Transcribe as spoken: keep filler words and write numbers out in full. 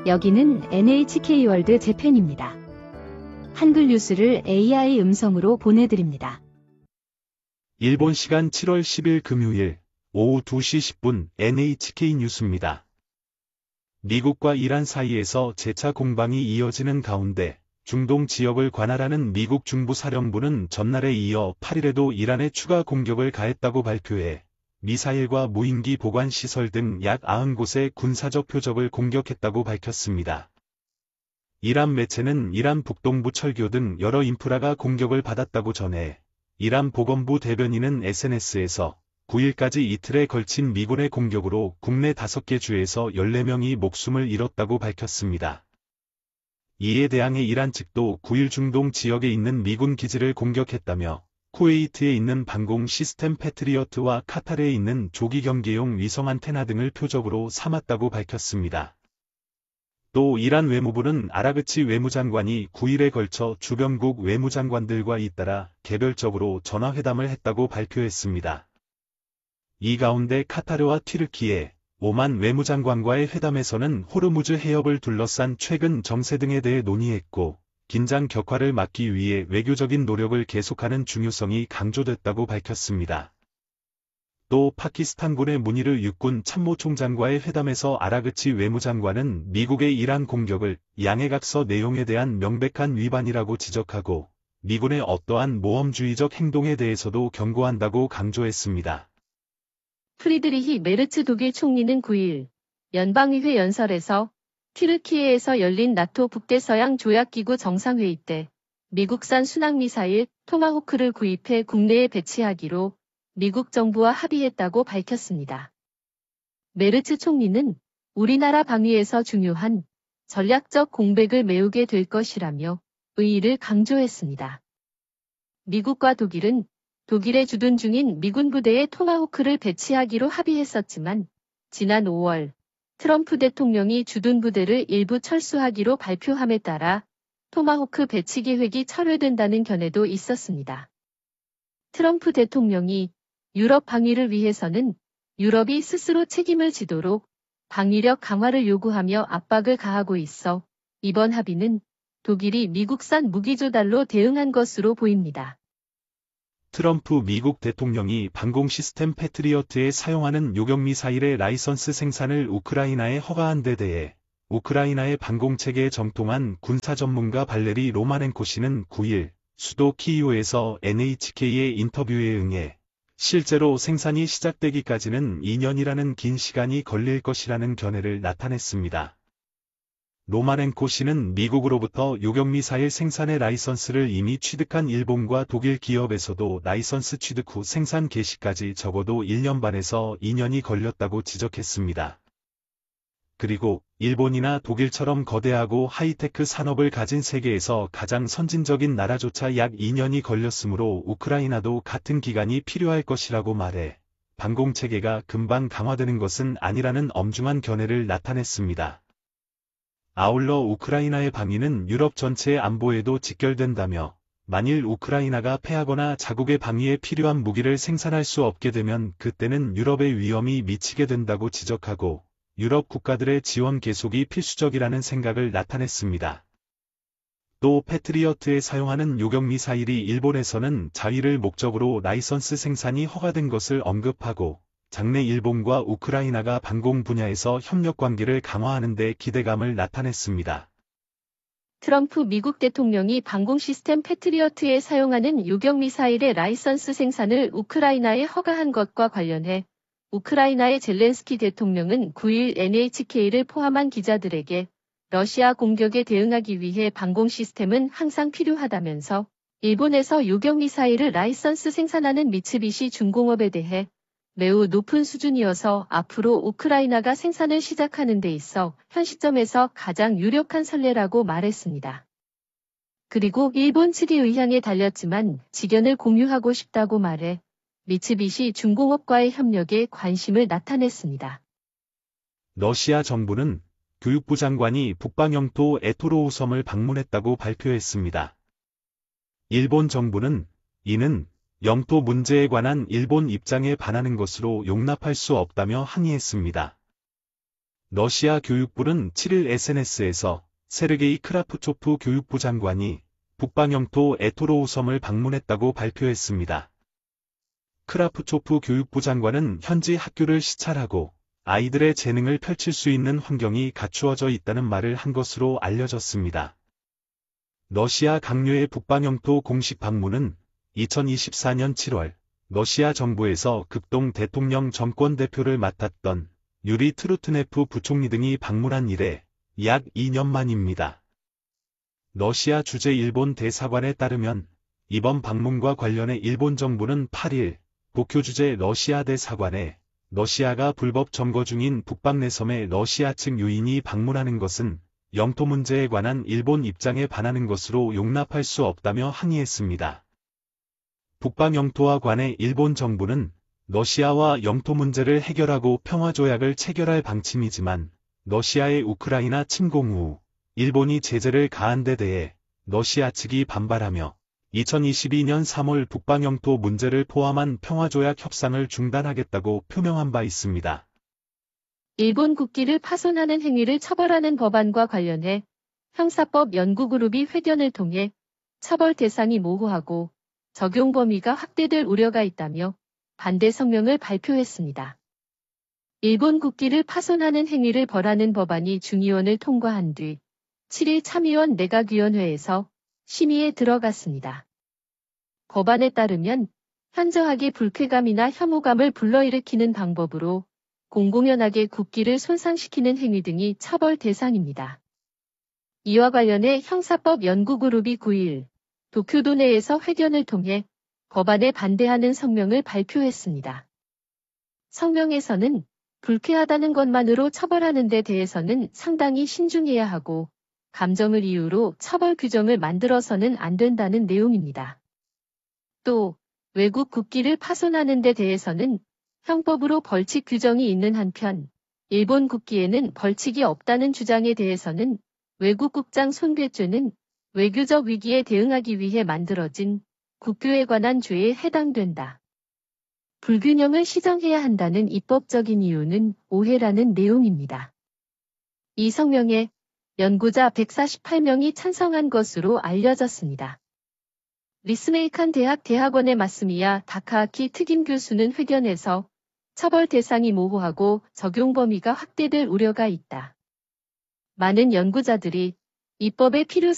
여기는 엔에이치케이월드 재팬입니다. 한글 뉴스를 에이아이 음성으로 보내드립니다. 일본 시간 칠월 십일 금요일 오후 두 시 십 분 엔에이치케이 뉴스입니다. 미국과 이란 사이에서 재차 공방이 이어지는 가운데 중동 지역을 관할하는 미국 중부사령부는 전날에 이어 팔 일에도 이란에 추가 공격을 가했다고 발표해 미사일과 무인기 보관시설 등 약 구십 곳의 군사적 표적을 공격했다고 밝혔습니다. 이란 매체는 이란 북동부 철교 등 여러 인프라가 공격을 받았다고 전해 이란 보건부 대변인은 에스엔에스에서 구 일까지 이틀에 걸친 미군의 공격으로 국내 다섯 개 주에서 열네 명이 목숨을 잃었다고 밝혔습니다. 이에 대항해 이란 측도 구 일 중동 지역에 있는 미군 기지를 공격했다며 쿠웨이트에 있는 방공 시스템 패트리어트와 카타르에 있는 조기 경계용 위성 안테나 등을 표적으로 삼았다고 밝혔습니다. 또 이란 외무부는 아라그치 외무장관이 구 일에 걸쳐 주변국 외무장관들과 잇따라 개별적으로 전화회담을 했다고 발표했습니다. 이 가운데 카타르와 튀르키예, 오만 외무장관과의 회담에서는 호르무즈 해협을 둘러싼 최근 정세 등에 대해 논의했고, 긴장 격화를 막기 위해 외교적인 노력을 계속하는 중요성이 강조됐다고 밝혔습니다. 또 파키스탄군의 무니르 육군 참모총장과의 회담에서 아라그치 외무장관은 미국의 이란 공격을 양해각서 내용에 대한 명백한 위반이라고 지적하고 미군의 어떠한 모험주의적 행동에 대해서도 경고한다고 강조했습니다. 프리드리히 메르츠 독일 총리는 구 일 연방의회 연설에서 튀르키예에서 열린 나토 북대서양 조약기구 정상회의 때 미국산 순항미사일 토마호크를 구입해 국내에 배치하기로 미국 정부와 합의했다고 밝혔습니다. 메르츠 총리는 우리나라 방위에서 중요한 전략적 공백을 메우게 될 것이라며 의의를 강조했습니다. 미국과 독일은 독일에 주둔 중인 미군 부대에 토마호크를 배치하기로 합의했었지만 지난 오월 트럼프 대통령이 주둔 부대를 일부 철수하기로 발표함에 따라 토마호크 배치 계획이 철회된다는 견해도 있었습니다. 트럼프 대통령이 유럽 방위를 위해서는 유럽이 스스로 책임을 지도록 방위력 강화를 요구하며 압박을 가하고 있어 이번 합의는 독일이 미국산 무기 조달로 대응한 것으로 보입니다. 트럼프 미국 대통령이 방공 시스템 패트리어트에 사용하는 요격미사일의 라이선스 생산을 우크라이나에 허가한 데 대해 우크라이나의 방공체계에 정통한 군사전문가 발레리 로마넨코 씨는 구 일 수도 키이우에서 엔에이치케이의 인터뷰에 응해 실제로 생산이 시작되기까지는 이 년이라는 긴 시간이 걸릴 것이라는 견해를 나타냈습니다. 로마넨코 씨는 미국으로부터 요격미사일 생산의 라이선스를 이미 취득한 일본과 독일 기업에서도 라이선스 취득 후 생산 개시까지 적어도 일 년 반에서 이 년이 걸렸다고 지적했습니다. 그리고 일본이나 독일처럼 거대하고 하이테크 산업을 가진 세계에서 가장 선진적인 나라조차 약 이 년이 걸렸으므로 우크라이나도 같은 기간이 필요할 것이라고 말해 방공체계가 금방 강화되는 것은 아니라는 엄중한 견해를 나타냈습니다. 아울러 우크라이나의 방위는 유럽 전체의 안보에도 직결된다며 만일 우크라이나가 패하거나 자국의 방위에 필요한 무기를 생산할 수 없게 되면 그때는 유럽의 위험이 미치게 된다고 지적하고 유럽 국가들의 지원 계속이 필수적이라는 생각을 나타냈습니다. 또 패트리어트에 사용하는 요격미사일이 일본에서는 자위를 목적으로 라이선스 생산이 허가된 것을 언급하고 장래 일본과 우크라이나가 방공 분야에서 협력 관계를 강화하는 데 기대감을 나타냈습니다. 트럼프 미국 대통령이 방공 시스템 패트리어트에 사용하는 요격미사일의 라이선스 생산을 우크라이나에 허가한 것과 관련해 우크라이나의 젤렌스키 대통령은 구 일 엔에이치케이를 포함한 기자들에게 러시아 공격에 대응하기 위해 방공 시스템은 항상 필요하다면서 일본에서 요격미사일을 라이선스 생산하는 미츠비시 중공업에 대해 매우 높은 수준이어서 앞으로 우크라이나가 생산을 시작하는 데 있어 현 시점에서 가장 유력한 선례라고 말했습니다. 그리고 일본 측의 의향에 달렸지만 지견을 공유하고 싶다고 말해 미츠비시 중공업과의 협력에 관심을 나타냈습니다. 러시아 정부는 교육부 장관이 북방 영토 에토로우 섬을 방문했다고 발표했습니다. 일본 정부는 이는 영토 문제에 관한 일본 입장에 반하는 것으로 용납할 수 없다며 항의했습니다. 러시아 교육부는 칠 일 에스엔에스에서 세르게이 크라프초프 교육부 장관이 북방 영토 에토로우 섬을 방문했다고 발표했습니다. 크라프초프 교육부 장관은 현지 학교를 시찰하고 아이들의 재능을 펼칠 수 있는 환경이 갖추어져 있다는 말을 한 것으로 알려졌습니다. 러시아 강요의 북방 영토 공식 방문은 이천이십사 년 칠월 러시아 정부에서 극동 대통령 정권 대표를 맡았던 유리 트루트네프 부총리 등이 방문한 이래 약 이 년 만입니다. 러시아 주재 일본 대사관에 따르면 이번 방문과 관련해 일본 정부는 팔 일 도쿄 주재 러시아 대사관에 러시아가 불법 점거 중인 북방 내섬에 러시아 측 요인이 방문하는 것은 영토 문제에 관한 일본 입장에 반하는 것으로 용납할 수 없다며 항의했습니다. 북방 영토와 관해 일본 정부는 러시아와 영토 문제를 해결하고 평화조약을 체결할 방침이지만 러시아의 우크라이나 침공 후 일본이 제재를 가한 데 대해 러시아 측이 반발하며 이천이십이 년 삼월 북방 영토 문제를 포함한 평화조약 협상을 중단하겠다고 표명한 바 있습니다. 일본 국기를 파손하는 행위를 처벌하는 법안과 관련해 형사법 연구그룹이 회견을 통해 처벌 대상이 모호하고 적용 범위가 확대될 우려가 있다며 반대 성명을 발표했습니다. 일본 국기를 파손하는 행위를 벌하는 법안이 중의원을 통과한 뒤 칠 일 참의원 내각위원회에서 심의에 들어갔습니다. 법안에 따르면 현저하게 불쾌감이나 혐오감을 불러일으키는 방법으로 공공연하게 국기를 손상시키는 행위 등이 처벌 대상입니다. 이와 관련해 형사법 연구그룹이 구 일 도쿄도 내에서 회견을 통해 법안에 반대하는 성명을 발표했습니다. 성명에서는 불쾌하다는 것만으로 처벌하는 데 대해서는 상당히 신중해야 하고 감정을 이유로 처벌 규정을 만들어서는 안 된다는 내용입니다. 또 외국 국기를 파손하는 데 대해서는 형법으로 벌칙 규정이 있는 한편 일본 국기에는 벌칙이 없다는 주장에 대해서는 외국국장 손괴죄는 외교적 위기에 대응하기 위해 만들어진 국교에 관한 죄에 해당된다. 불균형을 시정해야 한다는 입법적인 이유는 오해라는 내용입니다. 이 성명에 연구자 백사십팔 명이 찬성한 것으로 알려졌습니다. 리스메이칸 대학 대학원의 마스미야 다카아키 특임 교수는 회견에서 처벌 대상이 모호하고 적용 범위가 확대될 우려가 있다. 많은 연구자들이 입법의 필요성을